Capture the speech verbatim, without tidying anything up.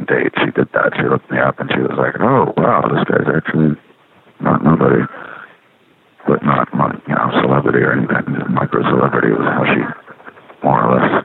on dates. She did that. She looked me up and she was like, oh, wow, this guy's actually not nobody, but not, you know, celebrity or anything. Micro-celebrity was how she more or less